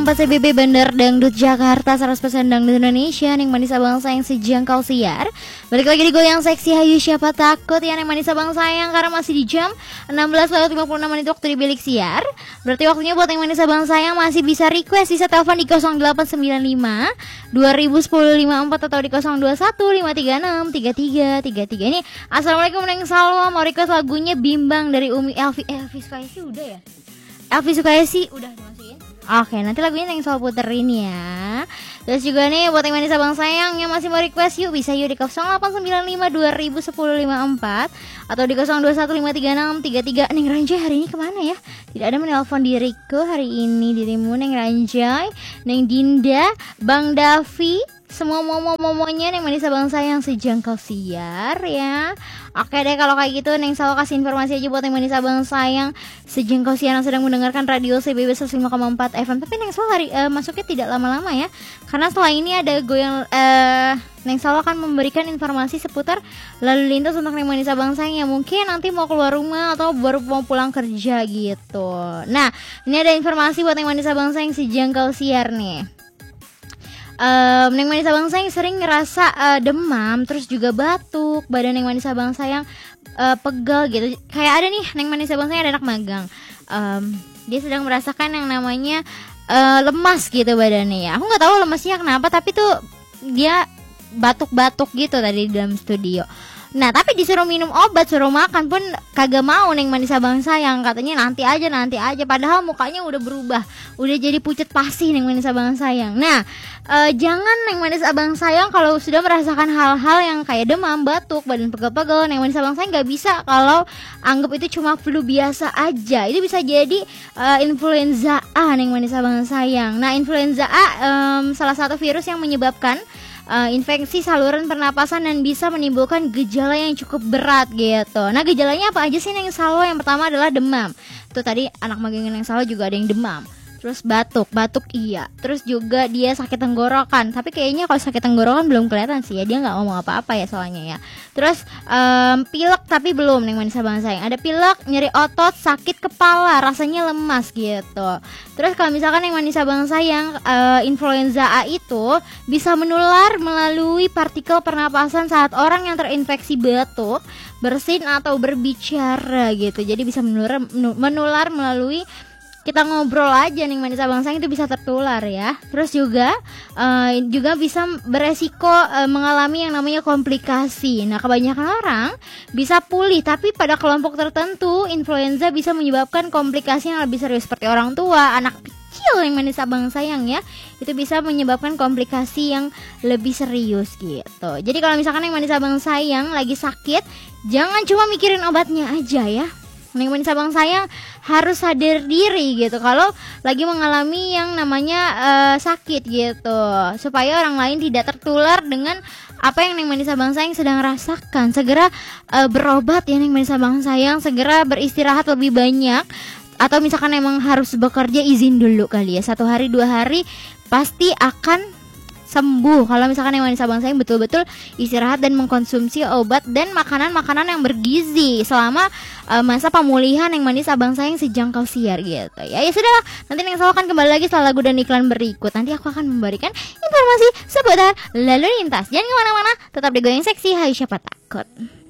PCBB Bandar Dangdut Jakarta 100% Dangdut Indonesia. Neng manis abang sayang sejangkau siar. Balik lagi di Goyang Seksi. Hayu siapa takut ya Neng manis abang sayang. Karena masih di jam 16:56 waktu di bilik siar. Berarti waktunya buat Neng manis abang sayang masih bisa request. Bisa telepon di 0895 2010 54 atau di 021 536 3333. Ini Assalamualaikum Neng Salwa. Mau request lagunya Bimbang dari Umi Elvi. Elvi Sukaisi udah ya? Elvi Sukaisi udah dimasukin. Oke, nanti lagunya yang soal puterin ya. Terus juga nih buat yang manis abang sayang yang masih mau request yuk bisa yuk di 0895 2010 54 atau di 021536 33. Neng Ranjai hari ini kemana ya? Tidak ada menelpon diriku hari ini dirimu Neng Ranjai, Neng Dinda, Bang Davi, semua momo-momonya Neng manis abang sayang sejangkau siar ya. Oke deh kalau kayak gitu Neng selalu kasih informasi aja buat Neng manis abang sayang sejangkau siar yang sedang mendengarkan radio CBB 105,4 FM. Tapi Neng selalu masuknya tidak lama-lama ya. Karena setelah ini ada goyang Neng selalu akan memberikan informasi seputar lalu lintas untuk Neng manis abang sayang yang mungkin nanti mau keluar rumah atau baru mau pulang kerja gitu. Nah, ini ada informasi buat Neng manis abang sayang sejangkau siar nih. Neng manis abang sayang sering ngerasa demam, terus juga batuk, badan Neng manis abang sayang pegal gitu. Kayak ada nih Neng manis abang sayang ada anak magang, dia sedang merasakan yang namanya lemas gitu badannya ya. Aku nggak tahu lemasnya kenapa, tapi tuh dia batuk-batuk gitu tadi di dalam studio. Nah tapi disuruh minum obat, suruh makan pun kagak mau Neng manis abang sayang. Katanya nanti aja. Padahal mukanya udah berubah, udah jadi pucet pasi Neng manis abang sayang. Nah jangan Neng manis abang sayang kalau sudah merasakan hal-hal yang kayak demam, batuk, badan pegel-pegel. Neng manis abang sayang gak bisa kalau anggap itu cuma flu biasa aja. Itu bisa jadi influenza A Neng manis abang sayang. Nah influenza A salah satu virus yang menyebabkan infeksi saluran pernapasan dan bisa menimbulkan gejala yang cukup berat gitu. Nah gejalanya apa aja sih Neng Salwa? Yang pertama adalah demam. Tuh tadi anak magang Neng Salwa juga ada yang demam. Terus batuk iya. Terus juga dia sakit tenggorokan. Tapi kayaknya kalau sakit tenggorokan belum kelihatan sih ya. Dia gak ngomong apa-apa ya soalnya ya. Terus pilek tapi belum Neng manis abang sayang. Ada pilek, nyeri otot, sakit kepala, rasanya lemas gitu. Terus kalau misalkan Neng manis abang sayang influenza A itu bisa menular melalui partikel pernapasan saat orang yang terinfeksi batuk, bersin atau berbicara gitu. Jadi bisa menular melalui kita ngobrol aja Neng manis abang sayang itu bisa tertular ya. Terus juga bisa beresiko mengalami yang namanya komplikasi. Nah kebanyakan orang bisa pulih, tapi pada kelompok tertentu influenza bisa menyebabkan komplikasi yang lebih serius seperti orang tua, anak kecil Neng manis abang sayang ya. Itu bisa menyebabkan komplikasi yang lebih serius gitu. Jadi kalau misalkan Neng manis abang sayang lagi sakit, jangan cuma mikirin obatnya aja ya. Neng manis abang sayang harus sadar diri gitu kalau lagi mengalami yang namanya sakit gitu, supaya orang lain tidak tertular dengan apa yang Neng manis abang sayang sedang rasakan. Segera berobat ya Neng manis abang sayang, segera beristirahat lebih banyak. Atau misalkan emang harus bekerja, izin dulu kali ya 1 hari 2 hari pasti akan sembuh kalau misalkan yang manis abang sayang betul-betul istirahat dan mengkonsumsi obat dan makanan-makanan yang bergizi selama masa pemulihan yang manis abang sayang sejangkau siar gitu ya. Ya sudah, nanti Neng Salwa akan kembali lagi setelah lagu dan iklan berikut. Nanti aku akan memberikan informasi seputar lalu lintas. Jangan kemana-mana, tetap di Goyang Seksi. Hai siapa takut.